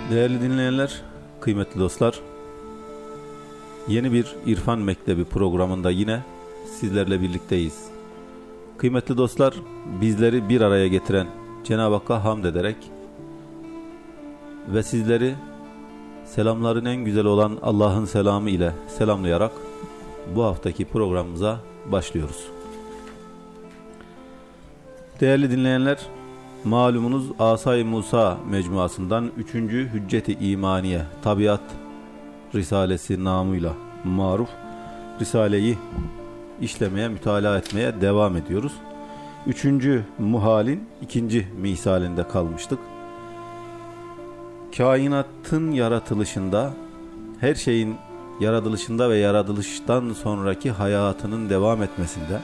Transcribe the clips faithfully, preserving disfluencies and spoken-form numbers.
Değerli dinleyenler, kıymetli dostlar, yeni bir İrfan Mektebi programında yine sizlerle birlikteyiz. Kıymetli dostlar, bizleri bir araya getiren Cenab-ı Hakk'a hamd ederek ve sizleri selamların en güzel olan Allah'ın selamı ile selamlayarak bu haftaki programımıza başlıyoruz. Değerli dinleyenler, malumunuz Asay-ı Musa mecmuasından üçüncü Hücceti İmaniye Tabiat Risalesi namıyla maruf Risaleyi işlemeye, mütalaa etmeye devam ediyoruz. Üçüncü muhalin ikinci misalinde kalmıştık. Kainatın yaratılışında, her şeyin yaratılışında ve yaratılıştan sonraki hayatının devam etmesinde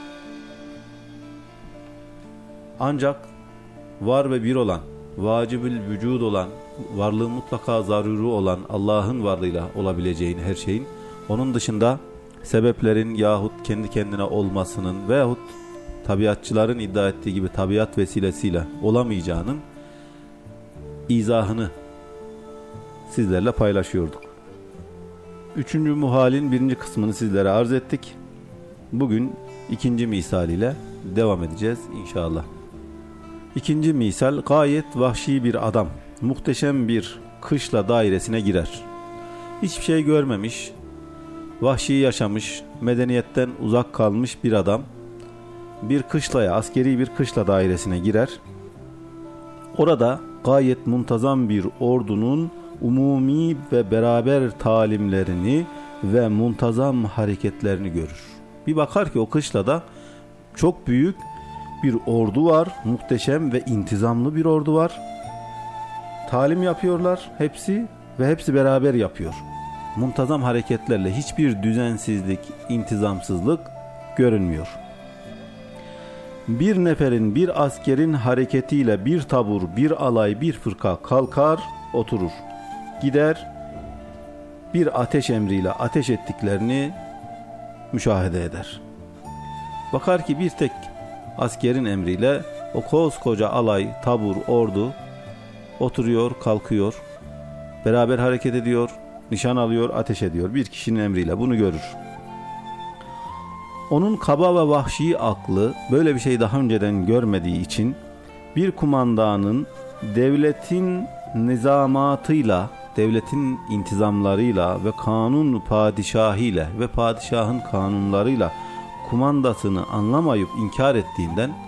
ancak var ve bir olan, vacibül vücud olan, varlığı mutlaka zaruri olan Allah'ın varlığıyla olabileceğin her şeyin, onun dışında sebeplerin yahut kendi kendine olmasının veyahut tabiatçıların iddia ettiği gibi tabiat vesilesiyle olamayacağının izahını sizlerle paylaşıyorduk. Üçüncü muhalin birinci kısmını sizlere arz ettik. Bugün ikinci misaliyle devam edeceğiz inşallah. İkinci misal, gayet vahşi bir adam muhteşem bir kışla dairesine girer. Hiçbir şey görmemiş, vahşi yaşamış, medeniyetten uzak kalmış bir adam bir kışlaya, askeri bir kışla dairesine girer. Orada gayet muntazam bir ordunun umumi ve beraber talimlerini ve muntazam hareketlerini görür. Bir bakar ki o kışlada çok büyük bir ordu var, muhteşem ve intizamlı bir ordu var. Talim yapıyorlar hepsi ve hepsi beraber yapıyor. Muntazam hareketlerle hiçbir düzensizlik, intizamsızlık görünmüyor. Bir neferin, bir askerin hareketiyle bir tabur, bir alay, bir fırka kalkar, oturur. Gider, bir ateş emriyle ateş ettiklerini müşahede eder. Bakar ki bir tek askerin emriyle o koskoca alay, tabur, ordu oturuyor, kalkıyor, beraber hareket ediyor, nişan alıyor, ateş ediyor. Bir kişinin emriyle bunu görür. Onun kaba ve vahşi aklı böyle bir şey daha önceden görmediği için bir kumandanın devletin nizamatıyla, devletin intizamlarıyla ve kanun padişahıyla ve padişahın kanunlarıyla kumandasını anlamayıp inkar ettiğinden